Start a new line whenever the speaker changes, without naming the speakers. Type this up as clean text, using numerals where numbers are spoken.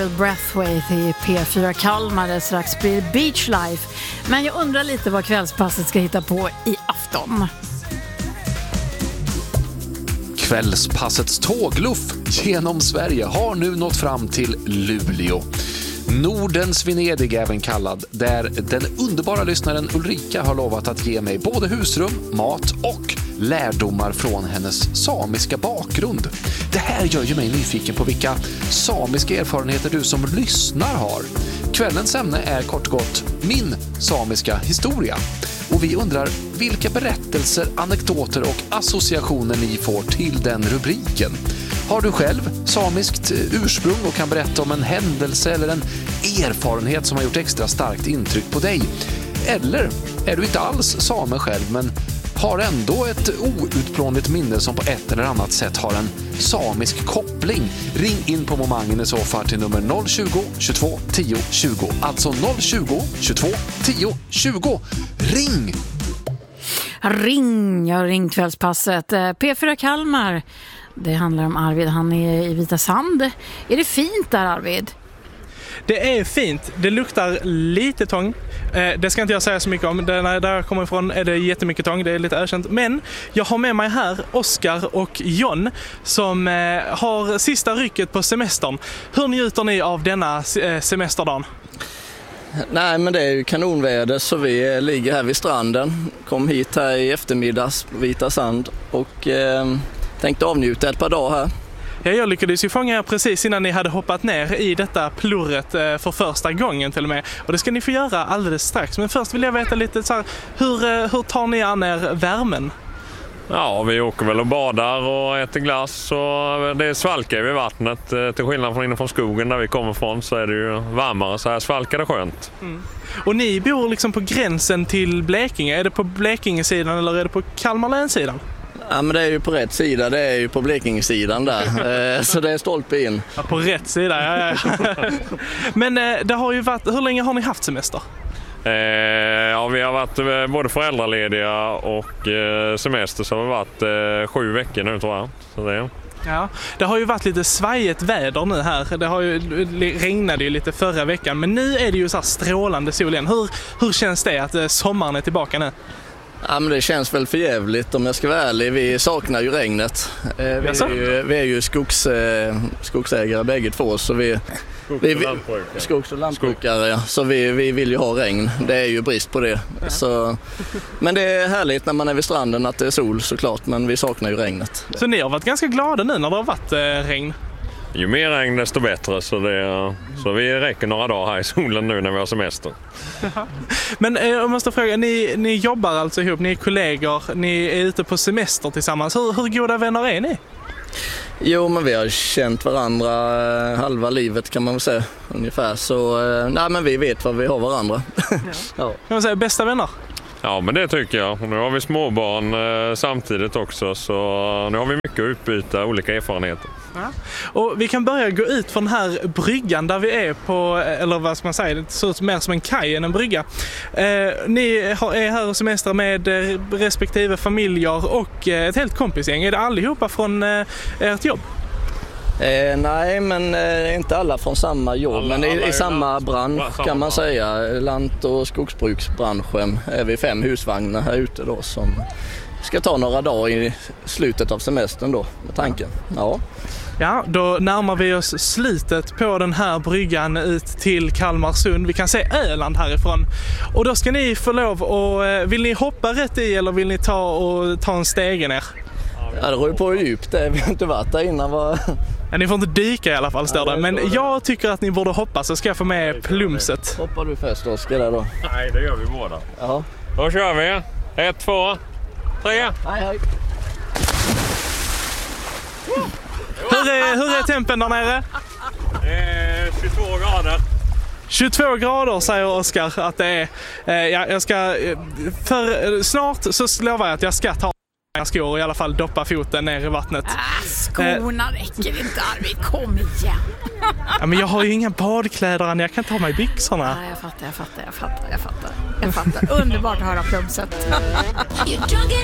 Breathwaite i P4 Kalmar, det strax blir Beach Life. Men jag undrar lite vad kvällspasset ska hitta på i afton.
Kvällspassets tågluff genom Sverige har nu nått fram till Luleå. Nordens Venedig även kallad, där den underbara lyssnaren Ulrika har lovat att ge mig både husrum, mat och lärdomar från hennes samiska bakgrund. Det här gör ju mig nyfiken på vilka samiska erfarenheter du som lyssnar har. Kvällens ämne är kort och gott min samiska historia. Och vi undrar vilka berättelser, anekdoter och associationer ni får till den rubriken. Har du själv samiskt ursprung och kan berätta om en händelse eller en erfarenhet som har gjort extra starkt intryck på dig? Eller är du inte alls same själv men har ändå ett outplånligt minne som på ett eller annat sätt har en samisk koppling? Ring in på momangen i så fall till nummer 020 22 10 20. Alltså 020 22 10 20. Ring!
Ring kvällspasset. P4 Kalmar. Det handlar om Arvid, han är i Vita Sand. Är det fint där, Arvid?
Det är fint. Det luktar lite tång. Det ska inte jag säga så mycket om. Där jag kommer ifrån är det jättemycket tång. Det är lite erkänt. Men jag har med mig här Oskar och John som har sista rycket på semestern. Hur njuter ni av denna semesterdagen?
Nej, men det är ju kanonväder så vi ligger här vid stranden. Kom hit här i eftermiddags på Vita Sand och tänkte avnjuta ett par dagar här.
Ja, jag lyckades ju fånga er precis innan ni hade hoppat ner i detta plurret för första gången till och med. Och det ska ni få göra alldeles strax. Men först vill jag veta lite så här, hur tar ni an er värmen?
Ja, vi åker väl och badar och äter glass och det är svalka vid vattnet. Till skillnad från inifrån skogen där vi kommer från så är det ju varmare, så här svalkar det skönt. Mm.
Och ni bor liksom på gränsen till Blekinge. Är det på Blekingesidan eller är det på Kalmar länsidan?
Ja, men det är ju på rätt sida, det är ju på Blekingesidan där, så det är stolpe in.
Ja, på rätt sida, ja. Men det har ju varit, hur länge har ni haft semester?
Ja, vi har varit både föräldralediga och semester så har vi varit 7 veckor nu tror jag. Så det.
Ja, det har ju varit lite svajigt väder nu här. Det har ju regnade ju lite förra veckan, men nu är det ju så här strålande sol igen. Hur känns det att sommaren är tillbaka nu?
Ja, men det känns väl för jävligt om jag ska vara ärlig. Vi saknar ju regnet. Vi är ju skogsägare bägge två så skogs- och lantbrukare. Ja. Så vi vill ju ha regn. Det är ju brist på det. Så, men det är härligt när man är vid stranden att det är sol såklart, men vi saknar ju regnet.
Så ni har varit ganska glada nu när det har varit regn?
Ju mer regn desto bättre så vi räcker några dagar här i solen nu när vi har semester.
Men jag måste fråga, ni jobbar alltså ihop, ni är kollegor, ni är ute på semester tillsammans. Hur goda vänner är ni?
Jo, men vi har känt varandra halva livet kan man väl säga ungefär. Så nej, men vi vet vad vi har varandra.
Ja. Kan man säga bästa vänner?
Ja, men det tycker jag. Nu har vi småbarn samtidigt också så nu har vi mycket att utbyta olika erfarenheter.
Ja. Och vi kan börja gå ut från den här bryggan där vi är på, eller vad ska man säga, det ser ut mer som en kaj än en brygga. Ni är här och semestrar med respektive familjer och ett helt kompisgäng. Är det allihopa från ert jobb?
Nej, men inte alla från samma jobb, men i samma bransch kan man säga. Lant- och skogsbruksbranschen är vi 5 husvagnar här ute då som ska ta några dagar i slutet av semestern då med tanken.
Ja, då närmar vi oss slutet på den här bryggan ut till Kalmarsund. Vi kan se Öland härifrån. Och då ska ni få lov och vill ni hoppa rätt i eller vill ni ta en stege ner?
Ja, det rör på hur djupt det är. Vi har inte varit där innan.
Ja, ni får inte dyka i alla fall, står det. Men jag tycker att ni borde hoppa så ska jag få med plumset.
Hoppar du först, Oskar, där då?
Nej, det gör vi båda.
Jaha.
Då kör vi. 1, 2, 3.
Hej.
Hur är tempen där nere?
22 grader.
22 grader säger Oskar att det är. Jag ska för snart så lovar jag att jag ska ta skor och i alla fall doppa foten ner i vattnet.
Skorna räcker inte, Arvid. Kom igen.
Ja, men jag har ju inga badkläder än. Jag kan ta mig byxorna.
Ja, jag fattar. Underbart att höra plumset.